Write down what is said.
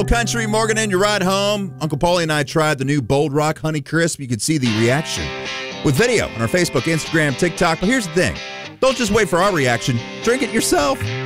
Country, Morgan, and your ride home. Uncle Paulie and I tried the new Bold Rock Honey Crisp. You could see the reaction with video on our Facebook, Instagram, TikTok. But here's the thing. Don't just wait for our reaction. Drink it yourself.